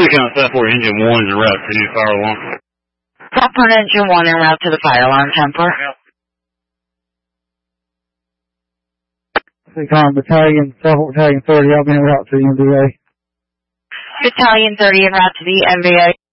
Count South Point Engine 1 is en route to the fire alarm. South Point Engine 1 en route to the fire alarm, Templar. Recon Battalion, South Point Battalion 30, I'll be en route to the MVA. Battalion 30 en route to the MVA.